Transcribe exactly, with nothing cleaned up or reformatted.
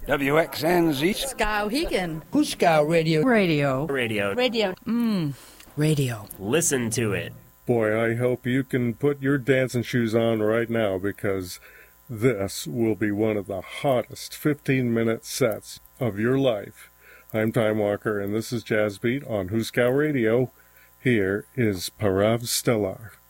W X N Z. Skowhegan. Huskow Radio. Radio. Radio. Radio. Mmm. Radio. Listen to it. Boy, I hope you can put your dancing shoes on right now, because this will be one of the hottest fifteen-minute sets of your life. I'm Time Walker, and this is Jazz Beat on Huskow Radio. Here is Parav Stellar.